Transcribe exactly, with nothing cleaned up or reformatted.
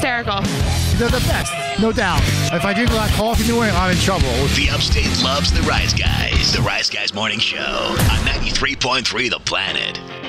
hysterical. They're the best, no doubt. If I drink a lot of coffee in the morning, I'm in trouble. The Upstate loves the Rise Guys. The Rise Guys Morning Show on ninety-three point three The Planet.